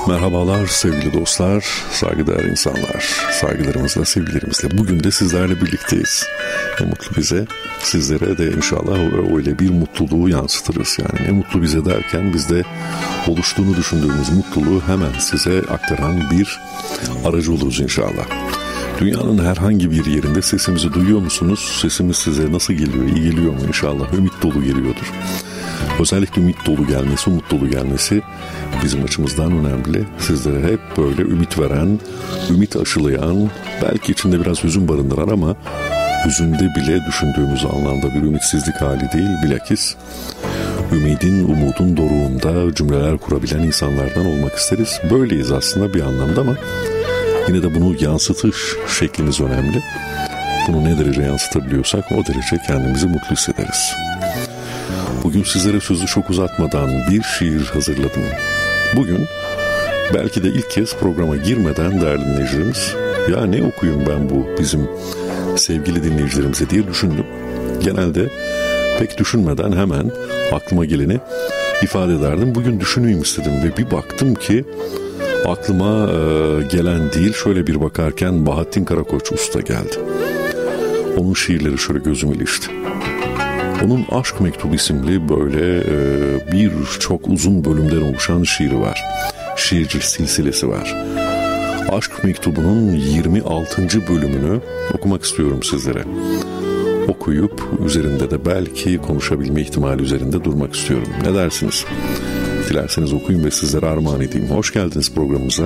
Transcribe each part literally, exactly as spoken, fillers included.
Merhabalar sevgili dostlar, saygıdeğer insanlar, saygılarımızla, sevgilerimizle. Bugün de sizlerle birlikteyiz. Ne mutlu bize, sizlere de inşallah öyle bir mutluluğu yansıtırız. Yani ne mutlu bize derken biz de oluştuğunu düşündüğümüz mutluluğu hemen size aktaran bir aracı oluruz inşallah. Dünyanın herhangi bir yerinde sesimizi duyuyor musunuz? Sesimiz size nasıl geliyor? İyi geliyor mu inşallah? Ümit dolu geliyordur. Özellikle ümit dolu gelmesi, umut dolu gelmesi bizim açımızdan önemli. Sizlere hep böyle ümit veren, ümit aşılayan, belki içinde biraz hüzün barındıran ama hüzünde bile düşündüğümüz anlamda bir ümitsizlik hali değil, bilakis ümidin, umudun doruğunda cümleler kurabilen insanlardan olmak isteriz. Böyleyiz aslında bir anlamda ama yine de bunu yansıtış şeklimiz önemli. Bunu ne derece yansıtabiliyorsak o derece kendimizi mutlu hissederiz. Bugün sizlere sözü çok uzatmadan bir şiir hazırladım. Bugün belki de ilk kez programa girmeden değerli dinleyicilerimiz, ya ne okuyayım ben bu bizim sevgili dinleyicilerimize diye düşündüm. Genelde pek düşünmeden hemen aklıma geleni ifade ederdim. Bugün düşüneyim istedim ve bir baktım ki aklıma e, gelen değil, şöyle bir bakarken Bahattin Karakoç Usta geldi. Onun şiirleri şöyle gözüme ilişti. Onun Aşk Mektubu isimli böyle e, bir çok uzun bölümden oluşan şiiri var. Şiir silsilesi var. Aşk Mektubu'nun yirmi altıncı bölümünü okumak istiyorum sizlere. Okuyup üzerinde de belki konuşabilme ihtimali üzerinde durmak istiyorum. Ne dersiniz? Dilerseniz okuyun ve sizlere armağan edeyim. Hoş geldiniz programımıza.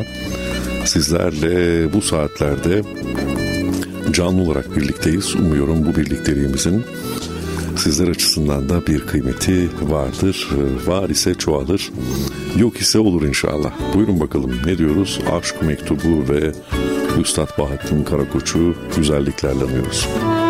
Sizlerle bu saatlerde canlı olarak birlikteyiz. Umuyorum bu birlikteliğimizin sizler açısından da bir kıymeti vardır. Var ise çoğalır, yok ise olur inşallah. Buyurun bakalım ne diyoruz? Aşk Mektubu ve Üstad Bahattin Karakoç'u güzelliklerle anıyoruz.